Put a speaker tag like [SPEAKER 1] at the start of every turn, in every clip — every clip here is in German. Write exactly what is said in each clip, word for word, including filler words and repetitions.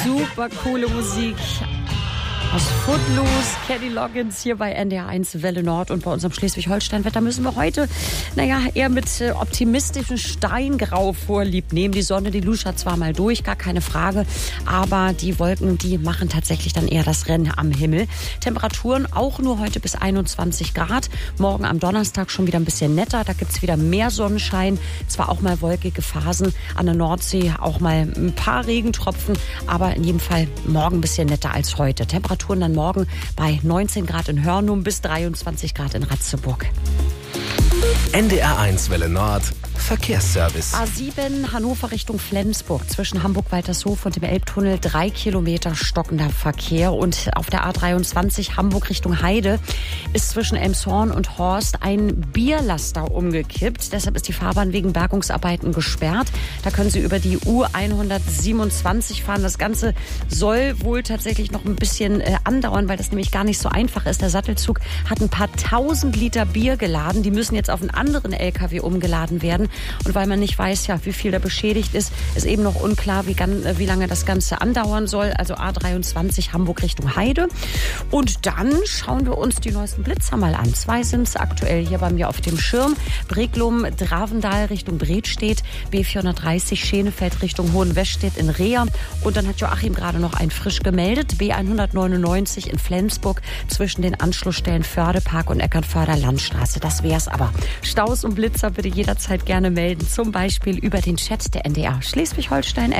[SPEAKER 1] Super coole Musik aus Footloose, Kenny Loggins hier bei N D R eins Welle Nord. Und bei unserem Schleswig-Holstein-Wetter müssen wir heute, naja, eher mit äh, optimistischem Steingrau vorlieb nehmen. Die Sonne, die luschert zwar mal durch, gar keine Frage, aber die Wolken, die machen tatsächlich dann eher das Rennen am Himmel. Temperaturen auch nur heute bis einundzwanzig Grad. Morgen am Donnerstag schon wieder ein bisschen netter. Da gibt's wieder mehr Sonnenschein. Zwar auch mal wolkige Phasen an der Nordsee, auch mal ein paar Regentropfen, aber in jedem Fall morgen ein bisschen netter als heute. Temperaturen dann morgen bei neunzehn Grad in Hörnum bis dreiundzwanzig Grad in Ratzeburg.
[SPEAKER 2] N D R eins Welle Nord Verkehrsservice.
[SPEAKER 1] A sieben Hannover Richtung Flensburg zwischen Hamburg-Waltershof und dem Elbtunnel drei Kilometer stockender Verkehr. Und auf der A dreiundzwanzig Hamburg Richtung Heide ist zwischen Elmshorn und Horst ein Bierlaster umgekippt. Deshalb ist die Fahrbahn wegen Bergungsarbeiten gesperrt. Da können Sie über die U hundertsiebenundzwanzig fahren. Das Ganze soll wohl tatsächlich noch ein bisschen äh, andauern, weil das nämlich gar nicht so einfach ist. Der Sattelzug hat ein paar tausend Liter Bier geladen. Die müssen jetzt auf einen anderen L K W umgeladen werden. Und weil man nicht weiß, ja, wie viel da beschädigt ist, ist eben noch unklar, wie, wie lange das Ganze andauern soll. Also A dreiundzwanzig Hamburg Richtung Heide. Und dann schauen wir uns die neuesten Blitzer mal an. Zwei sind es aktuell hier bei mir auf dem Schirm. Breglum, Dravendal Richtung Bredstedt, B vierhundertdreißig Schenefeld Richtung Hohenwestedt in Reher. Und dann hat Joachim gerade noch ein frisch gemeldet. B hundertneunundneunzig in Flensburg zwischen den Anschlussstellen Fördepark und Eckernförder Landstraße. Das wär's aber. Staus und Blitzer bitte jederzeit gerne melden, zum Beispiel über den Chat der N D R Schleswig-Holstein-App.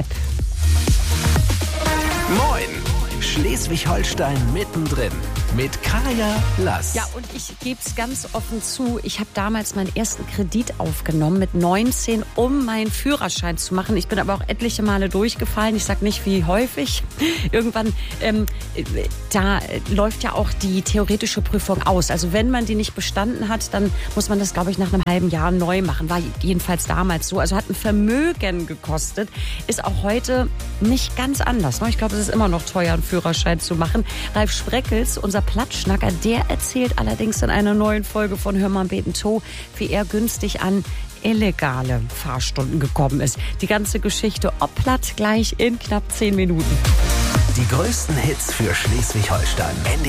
[SPEAKER 2] Moin! Schleswig-Holstein mittendrin mit Kaya Lass.
[SPEAKER 1] Ja, und ich gebe es ganz offen zu, ich habe damals meinen ersten Kredit aufgenommen mit neunzehn, um meinen Führerschein zu machen. Ich bin aber auch etliche Male durchgefallen. Ich sage nicht, wie häufig. Irgendwann, ähm, da läuft ja auch die theoretische Prüfung aus. Also wenn man die nicht bestanden hat, dann muss man das, glaube ich, nach einem halben Jahr neu machen. War jedenfalls damals so. Also hat ein Vermögen gekostet. Ist auch heute nicht ganz anders. Ich glaube, es ist immer noch teuer, einen Führerschein zu machen. Ralf Spreckels, unser Plattschnacker, der erzählt allerdings in einer neuen Folge von Hör mal beten to, wie er günstig an illegale Fahrstunden gekommen ist. Die ganze Geschichte ob platt gleich in knapp zehn Minuten.
[SPEAKER 2] Die größten Hits für Schleswig-Holstein.